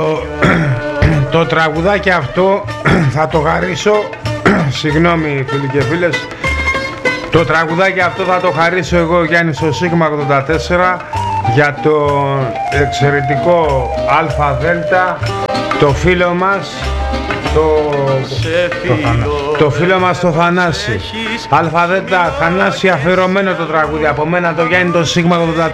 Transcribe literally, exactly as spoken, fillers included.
Το, το τραγουδάκι αυτό θα το χαρίσω, συγγνώμη φίλοι και φίλες, το τραγουδάκι αυτό θα το χαρίσω εγώ, Γιάννης στο Σίγμα ογδόντα τέσσερα, για το εξαιρετικό ΑΔ, το φίλο μας, το, το, το φίλο μας το Θανάση. ΑΔ Θανάση, αφιερωμένο το τραγούδι από μένα, το Γιάννη το Σίγμα ογδόντα τέσσερα.